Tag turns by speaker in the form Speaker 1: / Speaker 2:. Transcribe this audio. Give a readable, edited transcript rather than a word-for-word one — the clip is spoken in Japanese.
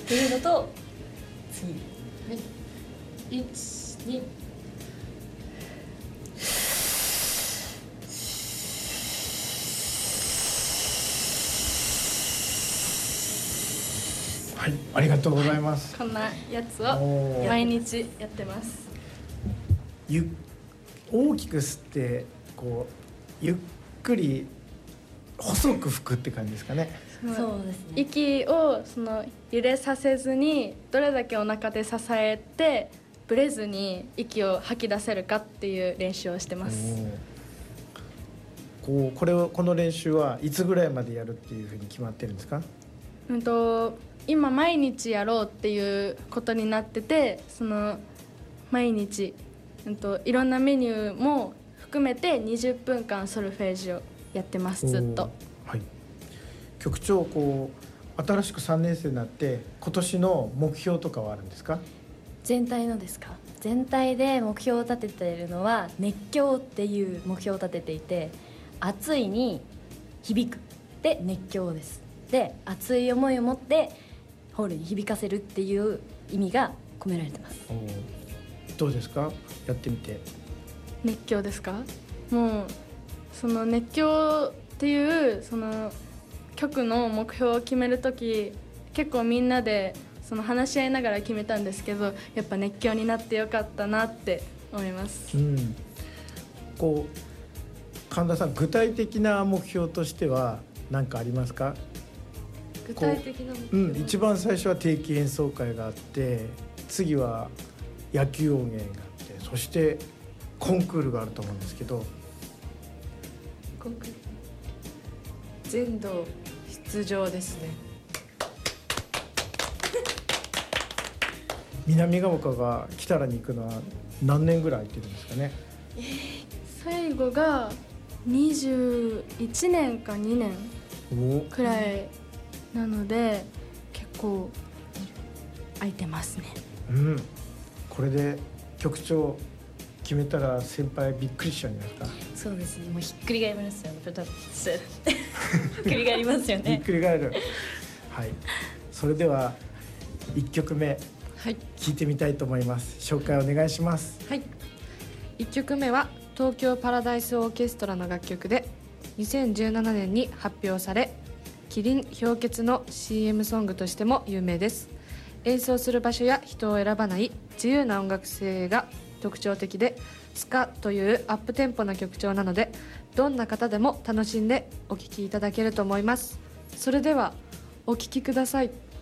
Speaker 1: っていうのと次、はい、1、2、
Speaker 2: はい、ありがとうございます。
Speaker 3: こんなやつを毎日やってます。
Speaker 2: 大きく吸ってこうゆっくり細く吹くって感じですかね。
Speaker 1: そうですね。
Speaker 3: 息を揺れさせずにどれだけお腹で支えてブレずに息を吐き出せるかっていう練習をしてます。
Speaker 2: この練習はいつぐらいまでやるっていうふうに決まってるんですか？
Speaker 3: 今毎日やろうっていうことになってて、毎日、いろんなメニューも含めて20分間ソルフェージをやってます、ずっと。
Speaker 2: はい、局長、新しく3年生になって今年の目標とかはあるんですか？
Speaker 1: 全体のですか？全体で目標を立てているのは熱狂っていう目標を立てていて、熱いに響くで熱狂です。で、熱い思いを持ってホールに響かせるっていう意味が込められてます。
Speaker 2: どうですか、やってみて。
Speaker 3: 熱狂ですか？もうその熱狂っていう曲の目標を決めるとき、結構みんなで話し合いながら決めたんですけど、やっぱ熱狂になってよかったなって思います。
Speaker 2: 神田さん、具体的な目標としては何かありますか？
Speaker 1: 具体的な目標、
Speaker 2: 一番最初は定期演奏会があって、次は野球音源があって、そしてコンクールがあると思うんですけど。
Speaker 4: コンクール全道出場ですね。
Speaker 2: 南ヶ丘がキタラに行くのは何年ぐらい空いてるんですかね？
Speaker 3: 最後が21年か2年くらいなので、結構空いてますね。
Speaker 2: これで局長決めたら先輩びっくりしちゃうんじゃないですか？
Speaker 1: そうですね、もうひっくり返りますよね。ひっくり返りますよね。
Speaker 2: ひっくり返る。はい、それでは1曲目聴いてみたいと思います。紹介お願いします。
Speaker 4: はい、1曲目は東京パラダイスオーケストラの楽曲で、2017年に発表されキリン氷結の CM ソングとしても有名です。演奏する場所や人を選ばない自由な音楽性が特徴的で、スカというアップテンポな曲調なので、どんな方でも楽しんでお聴きいただけると思います。それではお聴きください。